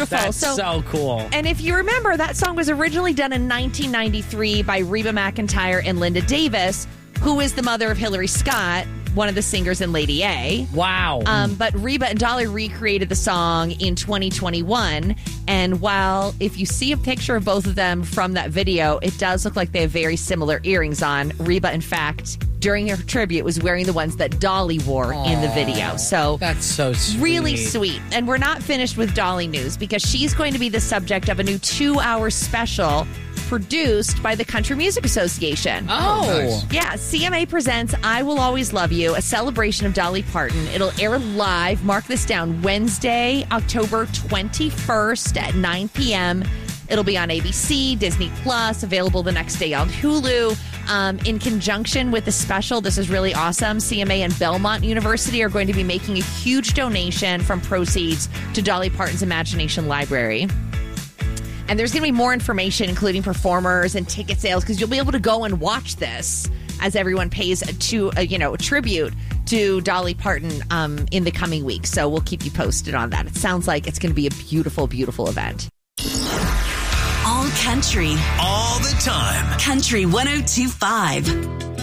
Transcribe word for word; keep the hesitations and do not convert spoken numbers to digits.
beautiful. That's so, so cool. And if you remember, that song was originally done in nineteen ninety-three by Reba McEntire and Linda Davis, who is the mother of Hillary Scott, one of the singers in Lady A. Wow. Um, but Reba and Dolly recreated the song in twenty twenty-one. And while if you see a picture of both of them from that video, it does look like they have very similar earrings on. Reba, in fact, during her tribute, was wearing the ones that Dolly wore Aww, in the video. So that's so sweet. Really sweet. And we're not finished with Dolly news because she's going to be the subject of a new two-hour special produced by the Country Music Association. Oh. Nice. Yeah, C M A presents I Will Always Love You, a celebration of Dolly Parton. It'll air live, mark this down, Wednesday, October twenty-first at nine p.m. It'll be on A B C, Disney Plus, available the next day on Hulu. Um, in conjunction with the special, this is really awesome, C M A and Belmont University are going to be making a huge donation from proceeds to Dolly Parton's Imagination Library. And there's going to be more information, including performers and ticket sales, because you'll be able to go and watch this as everyone pays to, uh, you know, a tribute to Dolly Parton um, in the coming weeks. So we'll keep you posted on that. It sounds like it's going to be a beautiful, beautiful event. All country. All the time. Country one oh two point five.